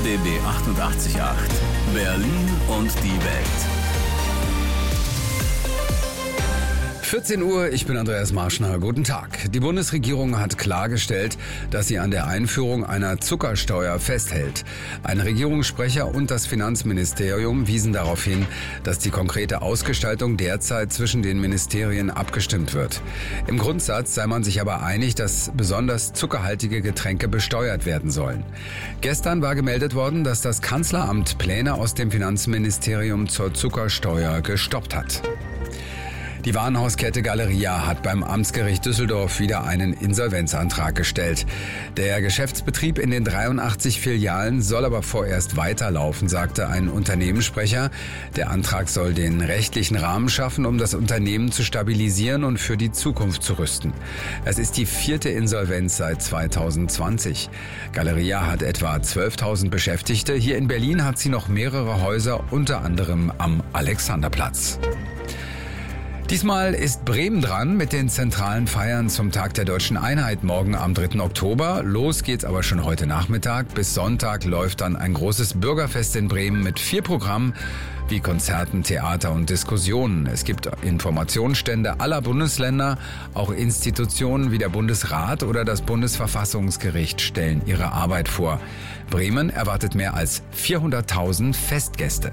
RBB 88.8 Berlin und die Welt. 14 Uhr, ich bin Andreas Marschner. Guten Tag. Die Bundesregierung hat klargestellt, dass sie an der Einführung einer Zuckersteuer festhält. Ein Regierungssprecher und das Finanzministerium wiesen darauf hin, dass die konkrete Ausgestaltung derzeit zwischen den Ministerien abgestimmt wird. Im Grundsatz sei man sich aber einig, dass besonders zuckerhaltige Getränke besteuert werden sollen. Gestern war gemeldet worden, dass das Kanzleramt Pläne aus dem Finanzministerium zur Zuckersteuer gestoppt hat. Die Warenhauskette Galeria hat beim Amtsgericht Düsseldorf wieder einen Insolvenzantrag gestellt. Der Geschäftsbetrieb in den 83 Filialen soll aber vorerst weiterlaufen, sagte ein Unternehmenssprecher. Der Antrag soll den rechtlichen Rahmen schaffen, um das Unternehmen zu stabilisieren und für die Zukunft zu rüsten. Es ist die 4. Insolvenz seit 2020. Galeria hat etwa 12.000 Beschäftigte. Hier in Berlin hat sie noch mehrere Häuser, unter anderem am Alexanderplatz. Diesmal ist Bremen dran mit den zentralen Feiern zum Tag der Deutschen Einheit morgen am 3. Oktober. Los geht's aber schon heute Nachmittag. Bis Sonntag läuft dann ein großes Bürgerfest in Bremen mit 4 Programmen wie Konzerten, Theater und Diskussionen. Es gibt Informationsstände aller Bundesländer. Auch Institutionen wie der Bundesrat oder das Bundesverfassungsgericht stellen ihre Arbeit vor. Bremen erwartet mehr als 400.000 Festgäste.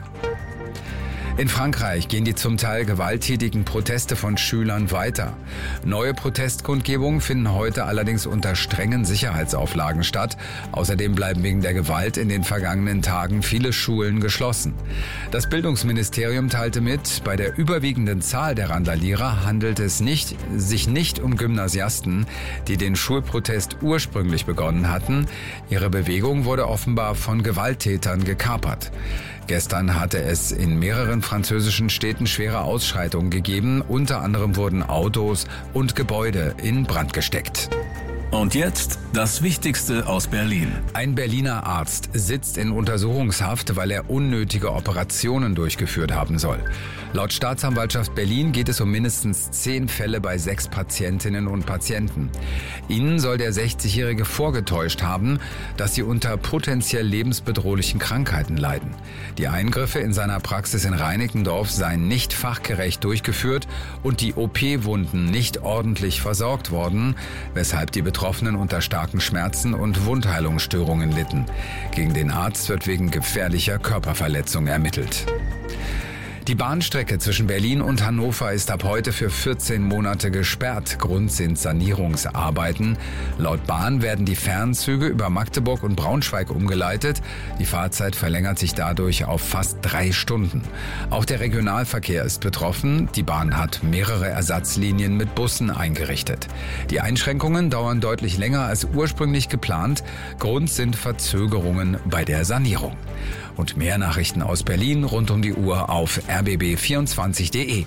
In Frankreich gehen die zum Teil gewalttätigen Proteste von Schülern weiter. Neue Protestkundgebungen finden heute allerdings unter strengen Sicherheitsauflagen statt. Außerdem bleiben wegen der Gewalt in den vergangenen Tagen viele Schulen geschlossen. Das Bildungsministerium teilte mit, bei der überwiegenden Zahl der Randalierer handelt es sich nicht um Gymnasiasten, die den Schulprotest ursprünglich begonnen hatten. Ihre Bewegung wurde offenbar von Gewalttätern gekapert. Gestern hatte es in mehreren französischen Städten schwere Ausschreitungen gegeben. Unter anderem wurden Autos und Gebäude in Brand gesteckt. Und jetzt das Wichtigste aus Berlin. Ein Berliner Arzt sitzt in Untersuchungshaft, weil er unnötige Operationen durchgeführt haben soll. Laut Staatsanwaltschaft Berlin geht es um mindestens 10 Fälle bei 6 Patientinnen und Patienten. Ihnen soll der 60-Jährige vorgetäuscht haben, dass sie unter potenziell lebensbedrohlichen Krankheiten leiden. Die Eingriffe in seiner Praxis in Reinickendorf seien nicht fachgerecht durchgeführt und die OP-Wunden nicht ordentlich versorgt worden, weshalb die Betroffenen unter starken Schmerzen und Wundheilungsstörungen litten. Gegen den Arzt wird wegen gefährlicher Körperverletzung ermittelt. Die Bahnstrecke zwischen Berlin und Hannover ist ab heute für 14 Monate gesperrt. Grund sind Sanierungsarbeiten. Laut Bahn werden die Fernzüge über Magdeburg und Braunschweig umgeleitet. Die Fahrzeit verlängert sich dadurch auf fast 3 Stunden. Auch der Regionalverkehr ist betroffen. Die Bahn hat mehrere Ersatzlinien mit Bussen eingerichtet. Die Einschränkungen dauern deutlich länger als ursprünglich geplant. Grund sind Verzögerungen bei der Sanierung. Und mehr Nachrichten aus Berlin rund um die Uhr auf rbb24.de.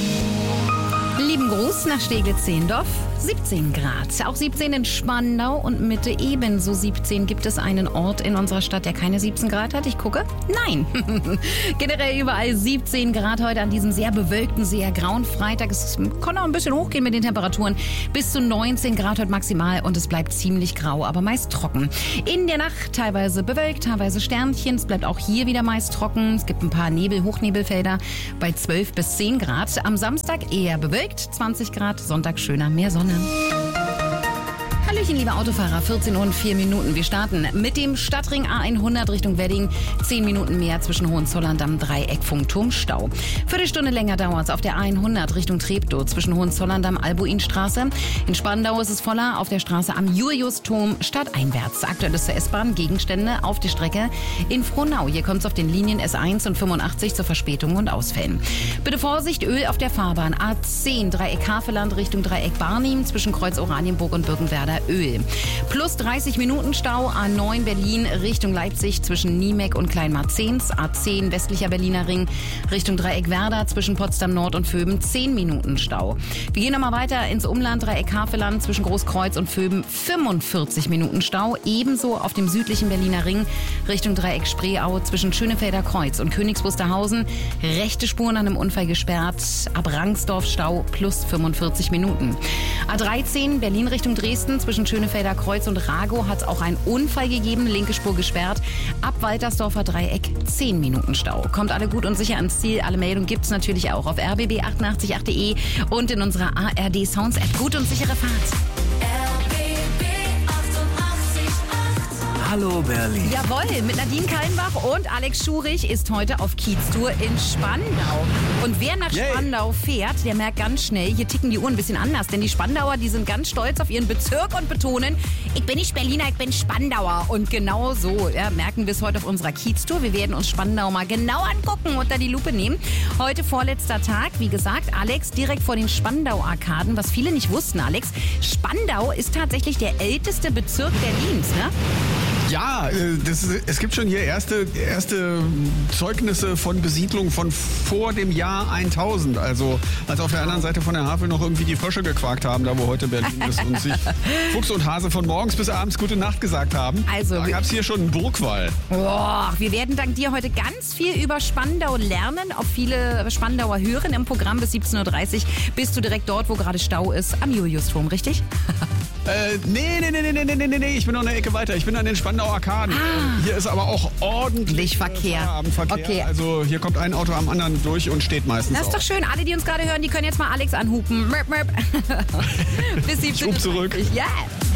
Lieben Gruß nach Steglitz-Zehendorf, 17 Grad. Auch 17 in Spandau und Mitte ebenso 17. Gibt es einen Ort in unserer Stadt, der keine 17 Grad hat? Ich gucke. Nein. Generell überall 17 Grad heute an diesem sehr bewölkten, sehr grauen Freitag. Es kann auch ein bisschen hochgehen mit den Temperaturen. Bis zu 19 Grad heute maximal und es bleibt ziemlich grau, aber meist trocken. In der Nacht teilweise bewölkt, teilweise Sternchen. Es bleibt auch hier wieder meist trocken. Es gibt ein paar Hochnebelfelder bei 12 bis 10 Grad. Am Samstag eher bewölkt, 20 Grad. Sonntag schöner, mehr Sonne. Hallöchen, liebe Autofahrer, 14 Uhr und 4 Minuten. Wir starten mit dem Stadtring A100 Richtung Wedding. 10 Minuten mehr zwischen Hohenzollern am Dreieck Funkturmstau. Viertelstunde länger dauert es auf der A100 Richtung Treptow zwischen Hohenzollern am Albuinstraße. In Spandau ist es voller auf der Straße am Juliusturm stadteinwärts. Aktuell ist der S-Bahn Gegenstände auf der Strecke in Frohnau. Hier kommt es auf den Linien S1 und 85 zur Verspätung und Ausfällen. Bitte Vorsicht, Öl auf der Fahrbahn. A10 Dreieck Havelland Richtung Dreieck Barnim zwischen Kreuz Oranienburg und Birkenwerder Öl. Plus 30 Minuten Stau A9 Berlin Richtung Leipzig zwischen Niemek und Kleinmarzens. A10 westlicher Berliner Ring Richtung Dreieck Werder zwischen Potsdam Nord und Vöben 10 Minuten Stau. Wir gehen nochmal weiter ins Umland Dreieck Havelland zwischen Großkreuz und Vöben 45 Minuten Stau. Ebenso auf dem südlichen Berliner Ring Richtung Dreieck Spreeau zwischen Schönefelder Kreuz und Königs Wusterhausen. Rechte Spuren an einem Unfall gesperrt. Ab Rangsdorf Stau plus 45 Minuten. A13 Berlin Richtung Dresden zwischen Schönefelder Kreuz und Rago hat es auch einen Unfall gegeben, linke Spur gesperrt. Ab Waltersdorfer Dreieck 10 Minuten Stau. Kommt alle gut und sicher ans Ziel. Alle Meldungen gibt es natürlich auch auf rbb888.de und in unserer ARD Sounds App. Gut und sichere Fahrt. Hallo Berlin. Jawohl, mit Nadine Kallenbach und Alex Schurich ist heute auf Kieztour in Spandau. Und wer nach Spandau fährt, der merkt ganz schnell, hier ticken die Uhren ein bisschen anders. Denn die Spandauer, die sind ganz stolz auf ihren Bezirk und betonen, ich bin nicht Berliner, ich bin Spandauer. Und genau so merken wir es heute auf unserer Kieztour. Wir werden uns Spandau mal genau angucken, unter die Lupe nehmen. Heute vorletzter Tag, wie gesagt, Alex, direkt vor den Spandau-Arkaden. Was viele nicht wussten, Alex, Spandau ist tatsächlich der älteste Bezirk Berlins, ne? Ja, es gibt schon hier erste Zeugnisse von Besiedlung von vor dem Jahr 1000. Also als auf der anderen Seite von der Havel noch irgendwie die Frösche gequakt haben, da wo heute Berlin ist und sich Fuchs und Hase von morgens bis abends gute Nacht gesagt haben. Also, da gab es hier schon einen Burgwall. Boah, wir werden dank dir heute ganz viel über Spandau lernen. Auch viele Spandauer hören im Programm bis 17.30 Uhr. Bist du direkt dort, wo gerade Stau ist, am Juliusturm, richtig? Nee, ich bin noch eine Ecke weiter. Ich bin an den Spandauer Arkaden. Hier ist aber auch ordentlich Verkehr. Feierabendverkehr. Okay. Also hier kommt ein Auto am anderen durch und steht meistens Das ist doch schön. Alle, die uns gerade hören, die können jetzt mal Alex anhupen. Bis 17.30 Uhr. Schub zurück. Ja.